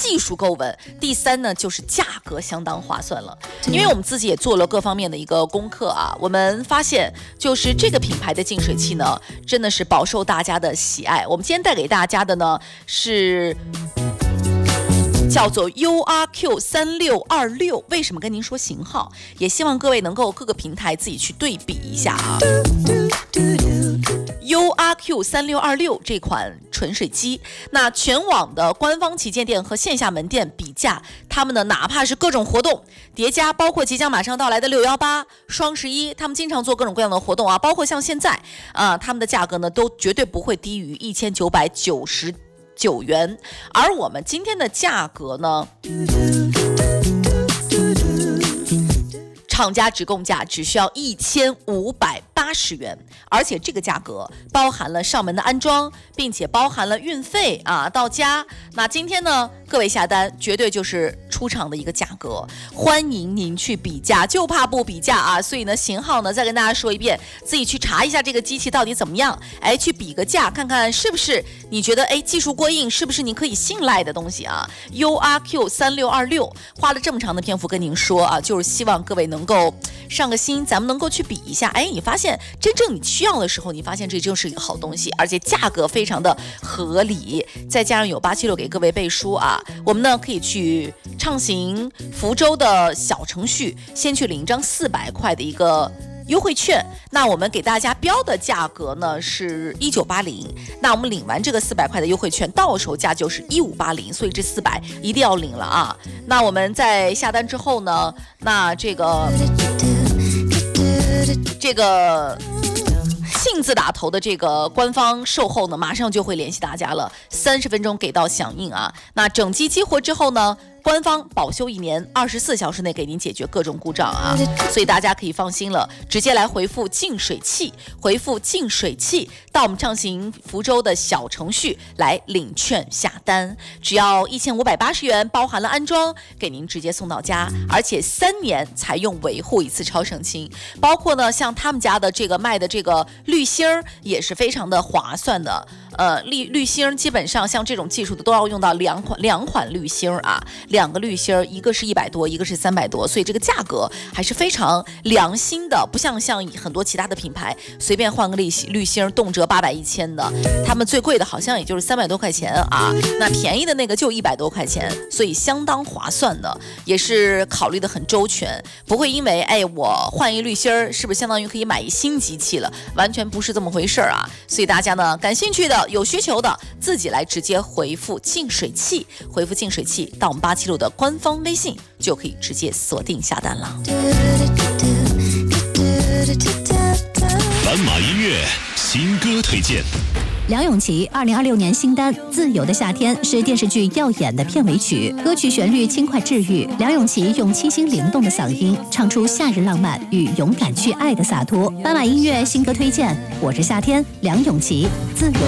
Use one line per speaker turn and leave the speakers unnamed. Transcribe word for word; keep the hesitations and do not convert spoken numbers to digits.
技术够稳，第三呢就是价格相当划算了。因为我们自己也做了各方面的一个功课啊，我们发现就是这个品牌的净水器呢，真的是饱受大家的喜爱。我们今天带给大家的呢是叫做 U R Q 三六二六，为什么跟您说型号？也希望各位能够各个平台自己去对比一下啊。U R Q 三六二六这款纯水机，那全网的官方旗舰店和线下门店比价，他们呢哪怕是各种活动叠加，包括即将马上到来的六一八、双十一，他们经常做各种各样的活动啊，包括像现在啊、呃，他们的价格呢都绝对不会低于一千九百九十九元，而我们今天的价格呢，厂家直供价只需要一千五百八十元，而且这个价格包含了上门的安装，并且包含了运费啊到家。那今天呢，各位下单绝对就是出厂的一个价格，欢迎您去比价，就怕不比价啊！所以呢，型号呢再跟大家说一遍，自己去查一下这个机器到底怎么样，哎，去比个价，看看是不是你觉得哎技术过硬，是不是你可以信赖的东西啊 ？U R Q 三六二六花了这么长的篇幅跟您说啊，就是希望各位能够上个心，咱们能够去比一下。哎，你发现真正你需要的时候，你发现这就是一个好东西，而且价格非常的合理，再加上有八七六给各位背书啊，我们呢可以去畅行福州的小程序，先去领一张四百块的一个优惠券。那我们给大家标的价格呢是一九八零，那我们领完这个四百块的优惠券，到手价就是一五八零，所以这四百一定要领了啊。那我们在下单之后呢，那这个这个信字打头的这个官方售后呢，马上就会联系大家了，三十分钟给到响应啊。那整机激活之后呢，官方保修一年，二十四小时内给您解决各种故障啊，所以大家可以放心了，直接来回复净水器，回复净水器到我们畅行福州的小程序来领券下单，只要一千五百八十元，包含了安装，给您直接送到家，而且三年采用维护一次超省心，包括呢像他们家的这个卖的这个滤芯儿也是非常的划算的。呃，滤滤芯基本上像这种技术的都要用到两款两款滤芯啊，两个滤芯，一个是一百多，一个是三百多，所以这个价格还是非常良心的，不像像很多其他的品牌随便换个滤滤芯动辄八百一千的，他们最贵的好像也就是三百多块钱啊，那便宜的那个就一百多块钱，所以相当划算的，也是考虑的很周全，不会因为哎我换一滤芯是不是相当于可以买一新机器了，完全不是这么回事啊，所以大家呢感兴趣的。有需求的自己来直接回复净水器，回复净水器到我们八七六的官方微信，就可以直接锁定下单了。
斑马音乐新歌推荐。
梁咏琪二零二六年新单《自由的夏天》是电视剧《耀眼》的片尾曲，歌曲旋律轻快治愈，梁咏琪用清新灵动的嗓音唱出夏日浪漫与勇敢去爱的洒脱。斑马音乐新歌推荐，我是夏天，梁咏琪《自由